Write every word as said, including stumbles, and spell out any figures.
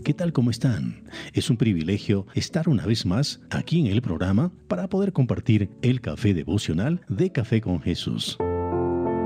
¿Qué tal? ¿Cómo están? Es un privilegio estar una vez más aquí en el programa para poder compartir el café devocional de Café con Jesús.